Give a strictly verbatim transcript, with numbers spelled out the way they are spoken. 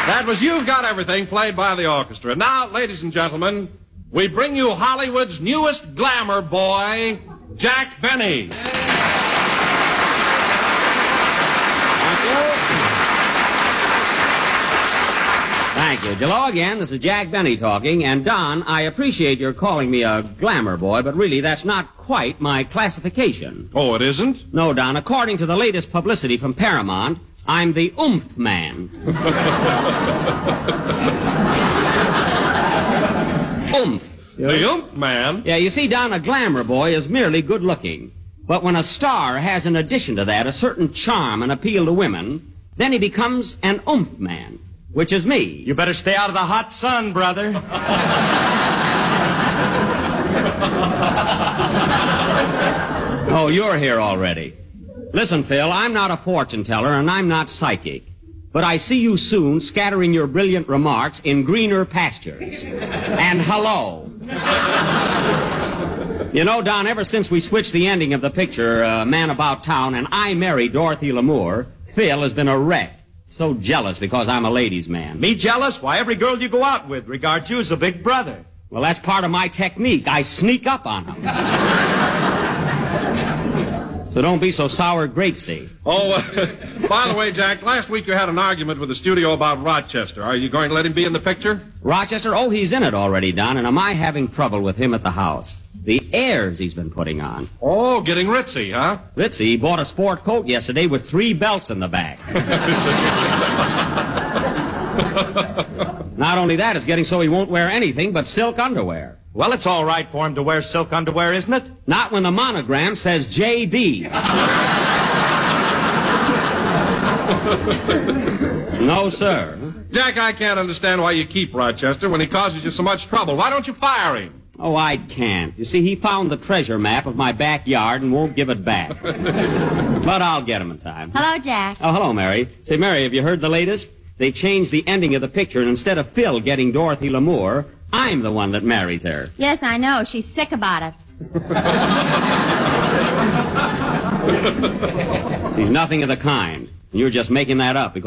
That was You've Got Everything, played by the orchestra. Now, ladies and gentlemen, we bring you Hollywood's newest glamour boy, Jack Benny. Thank you. Hello again. This is Jack Benny talking. And, Don, I appreciate your calling me a glamour boy, but really that's not quite my classification. Oh, it isn't? No, Don. According to the latest publicity from Paramount, I'm the oomph man. Oomph. The oomph man? Yeah, you see, Don, a glamour boy is merely good looking. But when a star has, in addition to that, a certain charm and appeal to women, then he becomes an oomph man. Which is me. You better stay out of the hot sun, brother. Oh, you're here already. Listen, Phil, I'm not a fortune teller and I'm not psychic. But I see you soon scattering your brilliant remarks in greener pastures. And hello. You know, Don, ever since we switched the ending of the picture, uh, Man About Town, and I married Dorothy Lamour, Phil has been a wreck. So jealous because I'm a ladies' man. Me jealous? Why, every girl you go out with regards you as a big brother. Well, that's part of my technique. I sneak up on them. So don't be so sour grapesy. Oh, uh, by the way, Jack, last week you had an argument with the studio about Rochester. Are you going to let him be in the picture? Rochester? Oh, he's in it already, Don, and am I having trouble with him at the house? The airs he's been putting on. Oh, getting ritzy, huh? Ritzy? He bought a sport coat yesterday with three belts in the back. Not only that, it's getting so he won't wear anything but silk underwear. Well, it's all right for him to wear silk underwear, isn't it? Not when the monogram says J D. No, sir. Jack, I can't understand why you keep Rochester when he causes you so much trouble. Why don't you fire him? Oh, I can't. You see, he found the treasure map of my backyard and won't give it back. But I'll get him in time. Hello, Jack. Oh, hello, Mary. Say, Mary, have you heard the latest? They changed the ending of the picture, and instead of Phil getting Dorothy Lamour, I'm the one that marries her. Yes, I know. She's sick about it. She's nothing of the kind. You're just making that up because